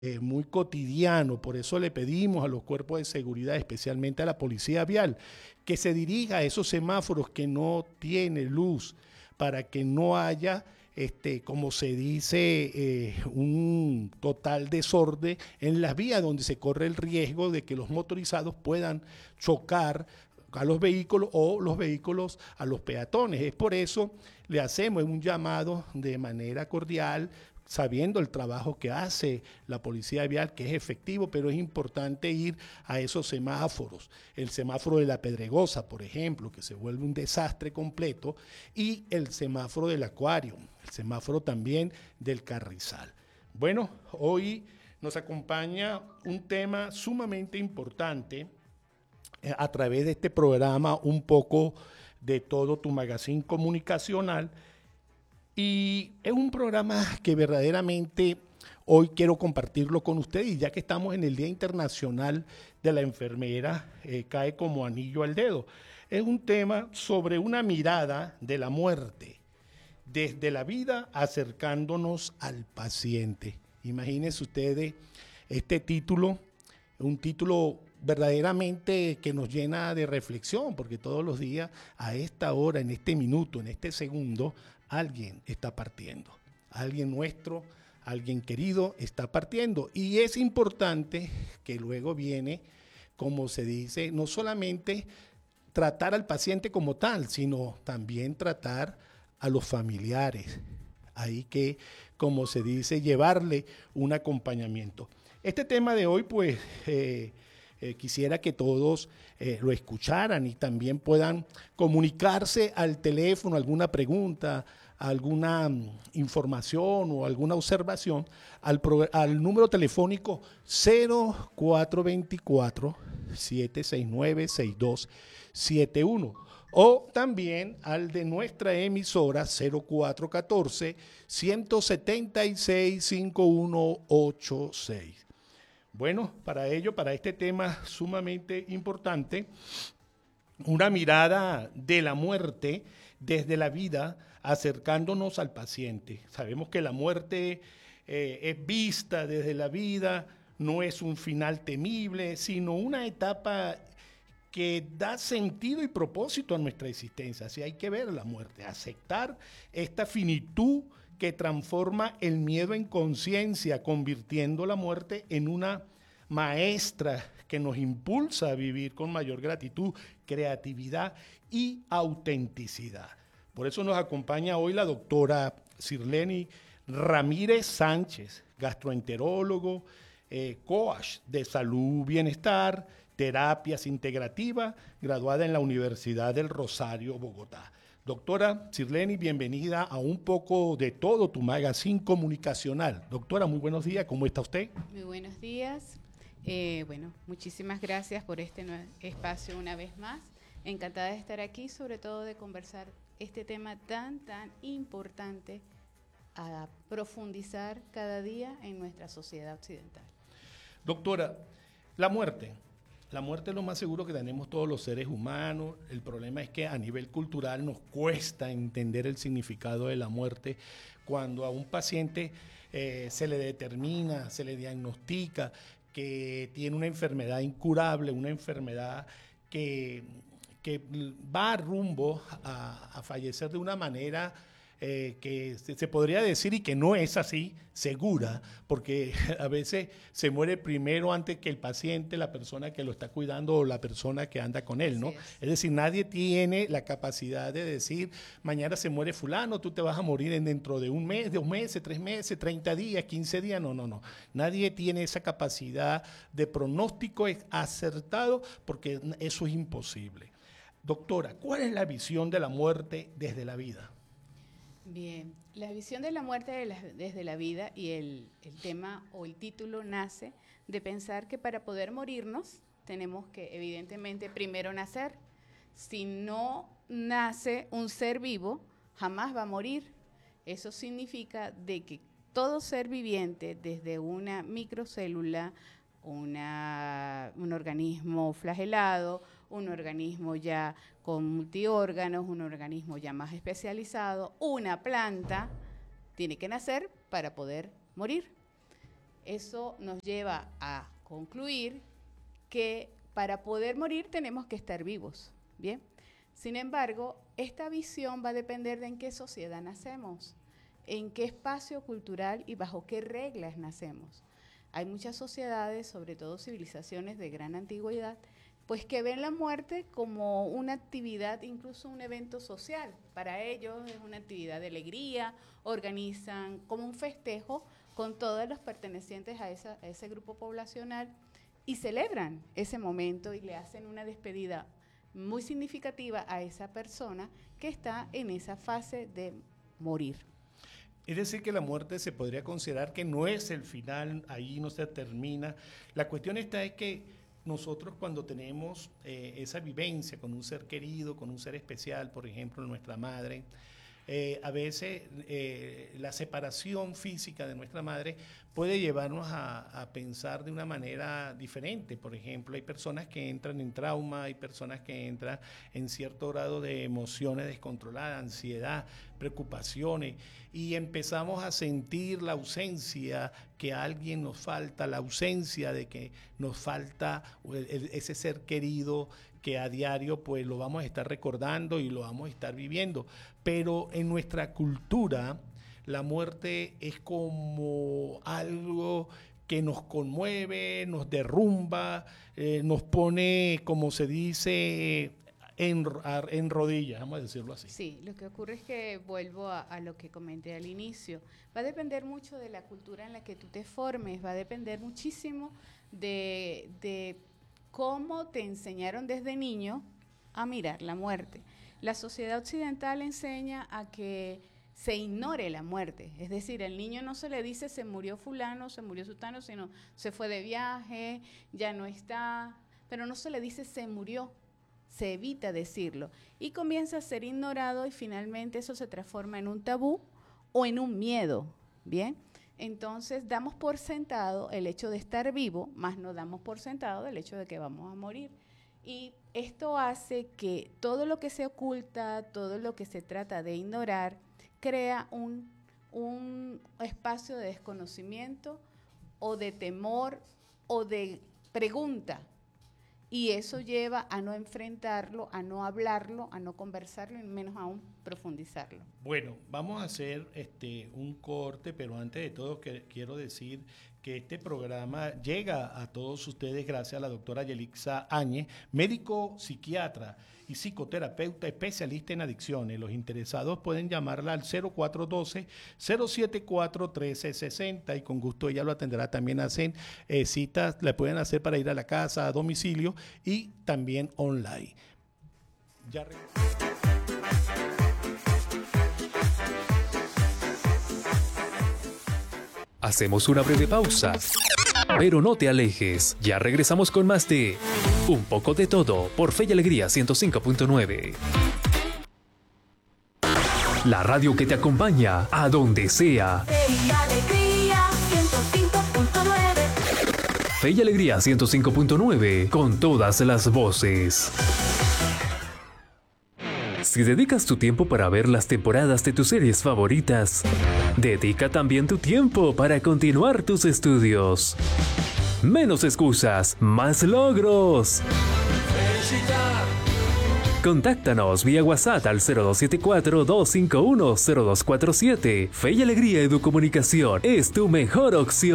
muy cotidiano. Por eso le pedimos a los cuerpos de seguridad, especialmente a la policía vial, que se dirija a esos semáforos que no tienen luz para que no haya, como se dice, un total desorden en las vías donde se corre el riesgo de que los motorizados puedan chocar a los vehículos o los vehículos a los peatones. Es por eso le hacemos un llamado de manera cordial, sabiendo el trabajo que hace la policía vial, que es efectivo, pero es importante ir a esos semáforos. El semáforo de la Pedregosa, por ejemplo, que se vuelve un desastre completo, y el semáforo del Acuario, el semáforo también del Carrizal. Bueno, hoy nos acompaña un tema sumamente importante a través de este programa, un poco de todo tu magazine comunicacional. Y es un programa que verdaderamente hoy quiero compartirlo con ustedes, y ya que estamos en el Día Internacional de la Enfermera, cae como anillo al dedo. Es un tema sobre una mirada de la muerte, desde la vida acercándonos al paciente. Imagínense ustedes este título, un título verdaderamente que nos llena de reflexión, porque todos los días, a esta hora, en este minuto, en este segundo, alguien está partiendo. Alguien nuestro, alguien querido está partiendo. Y es importante que luego viene, como se dice, no solamente tratar al paciente como tal, sino también tratar a los familiares. Hay que, como se dice, llevarle un acompañamiento. Este tema de hoy, pues, quisiera que todos lo escucharan y también puedan comunicarse al teléfono, alguna pregunta, alguna información o alguna observación al número telefónico 0424-769-6271 o también al de nuestra emisora 0414-176-5186. Bueno, para ello, para este tema sumamente importante, una mirada de la muerte desde la vida, acercándonos al paciente. Sabemos que la muerte es vista desde la vida, no es un final temible, sino una etapa que da sentido y propósito a nuestra existencia. Así hay que ver la muerte, aceptar esta finitud que transforma el miedo en conciencia, convirtiendo la muerte en una maestra que nos impulsa a vivir con mayor gratitud, creatividad y autenticidad. Por eso nos acompaña hoy la doctora Sirleni Ramírez Sánchez, gastroenterólogo, coach de salud, bienestar, terapias integrativas, graduada en la Universidad del Rosario, Bogotá. Doctora Sirleni, bienvenida a Un Poco de Todo, tu magazine comunicacional. Doctora, muy buenos días, ¿cómo está usted? Muy buenos días. Bueno, muchísimas gracias por este espacio una vez más. Encantada de estar aquí, sobre todo de conversar este tema tan importante a profundizar cada día en nuestra sociedad occidental. Doctora, la muerte. La muerte es lo más seguro que tenemos todos los seres humanos. El problema es que a nivel cultural nos cuesta entender el significado de la muerte. Cuando a un paciente se le determina, se le diagnostica que tiene una enfermedad incurable, una enfermedad que va rumbo a fallecer de una manera que se podría decir, y que no es así, segura, porque a veces se muere primero antes que el paciente, la persona que lo está cuidando o la persona que anda con él, ¿no? Es decir, nadie tiene la capacidad de decir, mañana se muere fulano, tú te vas a morir dentro de un mes, 2 meses, 3 meses, 30 días, 15 días, no. Nadie tiene esa capacidad de pronóstico acertado, porque eso es imposible. Doctora, ¿cuál es la visión de la muerte desde la vida? Bien, la visión de la muerte desde la vida, y el tema o el título nace de pensar que para poder morirnos tenemos que evidentemente primero nacer. Si no nace un ser vivo, jamás va a morir. Eso significa de que todo ser viviente, desde una microcélula, un organismo flagelado, un organismo ya con multiórganos, un organismo ya más especializado, una planta, tiene que nacer para poder morir. Eso nos lleva a concluir que para poder morir tenemos que estar vivos, ¿bien? Sin embargo, esta visión va a depender de en qué sociedad nacemos, en qué espacio cultural y bajo qué reglas nacemos. Hay muchas sociedades, sobre todo civilizaciones de gran antigüedad, pues que ven la muerte como una actividad, incluso un evento social. Para ellos es una actividad de alegría, organizan como un festejo con todos los pertenecientes a ese grupo poblacional y celebran ese momento y le hacen una despedida muy significativa a esa persona que está en esa fase de morir. Es decir, que la muerte se podría considerar que no es el final, ahí no se termina. La cuestión está es que nosotros cuando tenemos esa vivencia con un ser querido, con un ser especial, por ejemplo, nuestra madre, a veces la separación física de nuestra madre puede llevarnos a pensar de una manera diferente. Por ejemplo, hay personas que entran en trauma, hay personas que entran en cierto grado de emociones descontroladas, ansiedad, preocupaciones, y empezamos a sentir la ausencia, que a alguien nos falta, la ausencia de que nos falta ese ser querido que a diario pues lo vamos a estar recordando y lo vamos a estar viviendo. Pero en nuestra cultura la muerte es como algo que nos conmueve, nos derrumba, nos pone, como se dice, en rodillas, vamos a decirlo así. Sí, lo que ocurre es que vuelvo a lo que comenté al inicio. Va a depender mucho de la cultura en la que tú te formes, va a depender muchísimo de cómo te enseñaron desde niño a mirar la muerte. La sociedad occidental enseña a que se ignore la muerte, es decir, al niño no se le dice se murió fulano, se murió sutano, sino se fue de viaje, ya no está, pero no se le dice se murió, se evita decirlo y comienza a ser ignorado y finalmente eso se transforma en un tabú o en un miedo, ¿bien? Entonces damos por sentado el hecho de estar vivo, más no damos por sentado el hecho de que vamos a morir. Y esto hace que todo lo que se oculta, todo lo que se trata de ignorar, crea un espacio de desconocimiento o de temor o de pregunta. Y eso lleva a no enfrentarlo, a no hablarlo, a no conversarlo y menos aún profundizarlo. Bueno, vamos a hacer un corte, pero antes de todo quiero decir que este programa llega a todos ustedes gracias a la doctora Yelixa Áñez, médico psiquiatra y psicoterapeuta especialista en adicciones. Los interesados pueden llamarla al 0412-074-1360 y con gusto ella lo atenderá. También hacen citas, le pueden hacer para ir a la casa, a domicilio y también online. Ya regresamos. Hacemos una breve pausa, pero no te alejes. Ya regresamos con más de Un poco de todo por Fe y Alegría 105.9. La radio que te acompaña a donde sea. Fe y Alegría 105.9. Fe y Alegría 105.9 con todas las voces. Si dedicas tu tiempo para ver las temporadas de tus series favoritas, dedica también tu tiempo para continuar tus estudios. Menos excusas, más logros. Contáctanos vía WhatsApp al 0274-251-0247. Fe y Alegría Educomunicación es tu mejor opción.